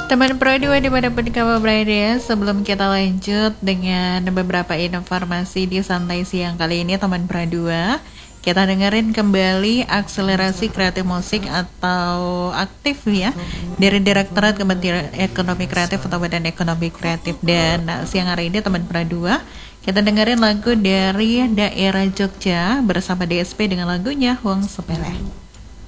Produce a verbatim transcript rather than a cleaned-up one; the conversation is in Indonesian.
Teman Pro dua dimanapun kamu berada, sebelum kita lanjut dengan beberapa informasi di santai siang kali ini teman Pro dua, kita dengerin kembali akselerasi kreatif musik atau aktif ya dari Direktorat Kementerian Ekonomi Kreatif atau Badan Ekonomi Kreatif. Dan siang hari ini teman Pro dua, kita dengerin lagu dari daerah Jogja bersama D S P dengan lagunya Wong Sepele.